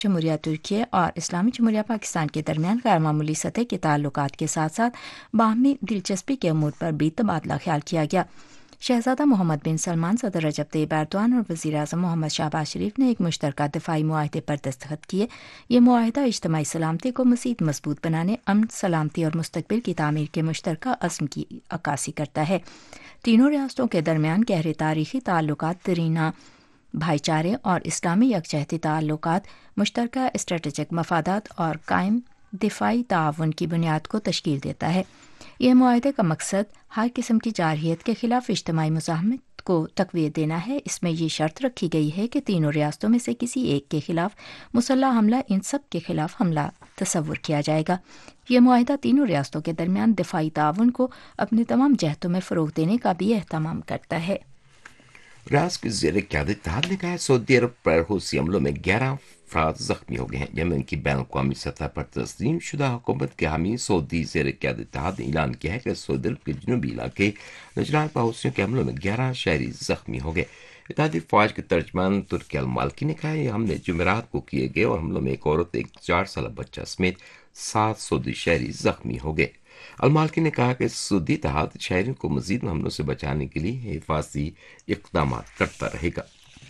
جمہوریہ ترکی اور اسلامی جمہوریہ پاکستان کے درمیان غیر معمولی سطح کے تعلقات کے ساتھ ساتھ باہمی دلچسپی کے امور پر بھی تبادلہ خیال کیا گیا۔ شہزادہ محمد بن سلمان، صدر رجب طیب ایردوان اور وزیر اعظم محمد شہباز شریف نے ایک مشترکہ دفاعی معاہدے پر دستخط کیے۔ یہ معاہدہ اجتماعی سلامتی کو مزید مضبوط بنانے، امن، سلامتی اور مستقبل کی تعمیر کے مشترکہ عزم کی عکاسی کرتا ہے۔ تینوں ریاستوں کے درمیان گہرے تاریخی تعلقات، دیرینہ بھائی چارے اور اسلامی یکجہتی تعلقات، مشترکہ اسٹریٹجک مفادات اور قائم دفاعی تعاون کی بنیاد کو تشکیل دیتا ہے۔ یہ معاہدے کا مقصد ہر قسم کی جارحیت کے خلاف اجتماعی مزاحمت کو تقویت دینا ہے۔ اس میں یہ شرط رکھی گئی ہے کہ تینوں ریاستوں میں سے کسی ایک کے خلاف مسلح حملہ ان سب کے خلاف حملہ تصور کیا جائے گا۔ یہ معاہدہ تینوں ریاستوں کے درمیان دفاعی تعاون کو اپنے تمام جہتوں میں فروغ دینے کا بھی اہتمام کرتا ہے۔ ریاست کے زیر قیادت اتحاد نے کہا ہے سعودی عرب پر حوثی حملوں میں 11 افراد زخمی ہو گئے ہیں۔ یمن کی بین الاقوامی سطح پر تسلیم شدہ حکومت کے حامی سعودی زیر قیادت اتحاد نے اعلان کیا ہے کہ سعودی عرب کے جنوبی علاقے نجران پر حوثیوں کے حملوں میں 11 شہری زخمی ہو گئے۔ اتحادی فوج کے ترجمان ترکی المالکی نے کہا یہ حملے جمعرات کو کیے گئے اور حملوں میں ایک عورت، ایک 4 سالہ بچہ سمیت 7 سعودی شہری زخمی ہو گئے۔ المالکی نے کہا کہ سعودی اتحاد شہریوں کو مزید حملوں سے بچانے کے لیے حفاظتی اقدامات کرتا رہے گا۔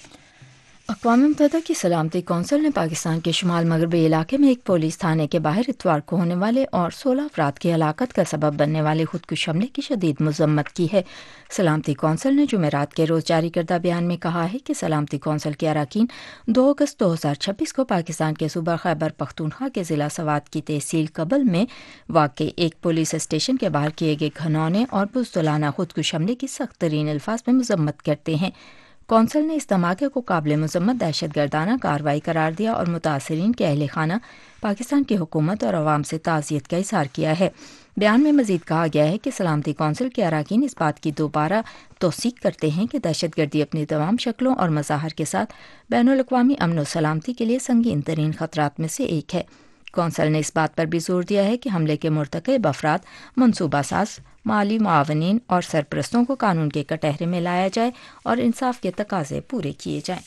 اقوام متحدہ کی سلامتی کونسل نے پاکستان کے شمال مغربی علاقے میں ایک پولیس تھانے کے باہر اتوار کو ہونے والے اور 16 افراد کی ہلاکت کا سبب بننے والے خودکش حملے کی شدید مذمت کی ہے۔ سلامتی کونسل نے جمعرات کے روز جاری کردہ بیان میں کہا ہے کہ سلامتی کونسل کے اراکین 2 اگست 2026 کو پاکستان کے صوبہ خیبر پختونخوا کے ضلع سوات کی تحصیل کبل میں واقع ایک پولیس اسٹیشن کے باہر کیے گئے گھنونے اور بزدلانہ خودکش حملے کی سخت ترین الفاظ میں مذمت کرتے ہیں۔ کونسل نے اس دھماکے کو قابل مذمت دہشت گردانہ کارروائی قرار دیا اور متاثرین کے اہل خانہ، پاکستان کی حکومت اور عوام سے تعزیت کا اظہار کیا ہے۔ بیان میں مزید کہا گیا ہے کہ سلامتی کونسل کے اراکین اس بات کی دوبارہ توثیق کرتے ہیں کہ دہشت گردی اپنی تمام شکلوں اور مظاہر کے ساتھ بین الاقوامی امن و سلامتی کے لیے سنگین ترین خطرات میں سے ایک ہے۔ کونسل نے اس بات پر بھی زور دیا ہے کہ حملے کے مرتکب افراد، منصوبہ ساز، مالی معاونین اور سرپرستوں کو قانون کے کٹہرے میں لایا جائے اور انصاف کے تقاضے پورے کیے جائیں۔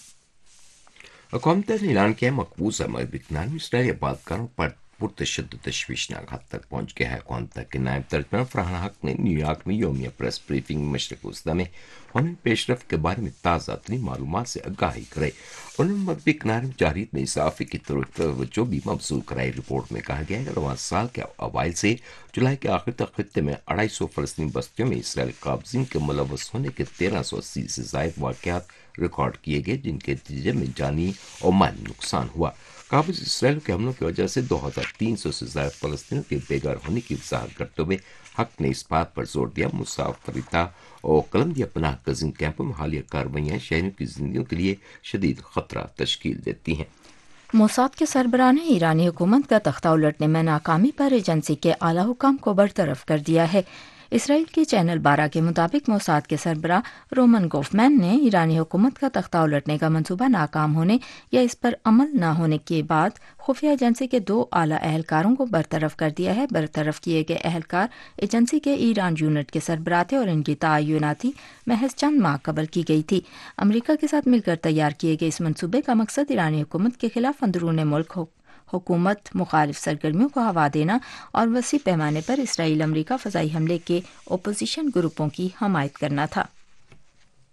اقوام متحدہ نے اعلان کیا ہے مقبوضہ مغربی کنارے میں اسرائیلی آبادکاروں پر پرتشدد تشویشناک حد تک پہنچ گیا ہے۔ اقوام متحدہ کے نائب ترجمان فرحان حق نے نیو یارک میں یومیہ پریس بریفنگ میں مشرق وسطی میں ہونے پیش رفت کے بارے میں تازہ ترین معلومات سے آگاہی کرائی۔ انہوں نے مغربی کنارے میں جارحیت میں اضافے کی طرف توجہ بھی مبذول کرائی۔ رپورٹ میں کہا گیا ہے کہ رواں سال کے اوائل سے جولائی کے آخر تک خطے میں 250 فلسطینی بستیوں میں اسرائیلی قابضین کے ملوث ہونے کے 1380 سے زائد واقعات ریکارڈ کیے گئے، جن کے نتیجے میں جانی اور مالی نقصان ہوا۔ قابض اسرائیل کے حملوں کی وجہ سے 2300 سے زائد فلسطینیوں کے بے گھر ہونے کی وضاحت کرتے ہوئے حق نے اس بات پر زور دیا مسافرتا اور کلمبیا پناہ گزین کیمپوں میں حالیہ کارروائیاں شہریوں کی زندگیوں کے لیے شدید خطرہ تشکیل دیتی ہیں۔ موساد کے سربراہ نے ایرانی حکومت کا تختہ الٹنے میں ناکامی پر ایجنسی کے اعلیٰ حکام کو برطرف کر دیا ہے۔ اسرائیل کے چینل 12 کے مطابق موساد کے سربراہ رومن گوفمین نے ایرانی حکومت کا تختہ الٹنے کا منصوبہ ناکام ہونے یا اس پر عمل نہ ہونے کے بعد خفیہ ایجنسی کے 2 اعلیٰ اہلکاروں کو برطرف کر دیا ہے۔ برطرف کیے گئے اہلکار ایجنسی کے ایران یونٹ کے سربراہ تھے اور ان کی تعیناتی محض چند ماہ قبل کی گئی تھی۔ امریکہ کے ساتھ مل کر تیار کیے گئے اس منصوبے کا مقصد ایرانی حکومت کے خلاف اندرون ملک حکومت مخالف سرگرمیوں کو ہوا دینا اور وسیع پیمانے پر اسرائیل امریکہ فضائی حملے کے اپوزیشن گروپوں کی حمایت کرنا تھا۔